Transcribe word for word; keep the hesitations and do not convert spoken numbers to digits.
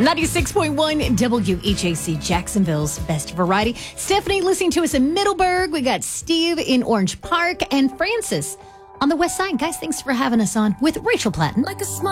ninety-six point one W H A C, Jacksonville's best variety. Stephanie listening to us in Middleburg. We got Steve in Orange Park and Francis on the west side. Guys, thanks for having us on with Rachel Platten. Like a smile.